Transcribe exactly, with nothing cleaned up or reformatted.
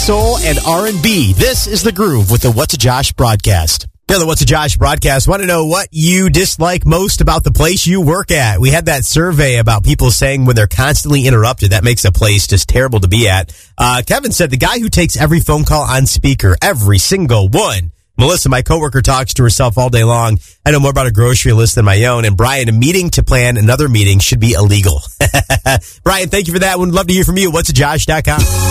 soul, and R and B. This is The Groove with the What's a Josh broadcast. Yeah, the What's a Josh broadcast. Want to know what you dislike most about the place you work at? We had that survey about people saying when they're constantly interrupted, that makes a place just terrible to be at. Uh, Kevin said the guy who takes every phone call on speaker, every single one. Melissa, my coworker, talks to herself all day long. I know more about a grocery list than my own. And Brian, a meeting to plan another meeting should be illegal. Brian, thank you for that. Would love to hear from you. What's a Josh dot com.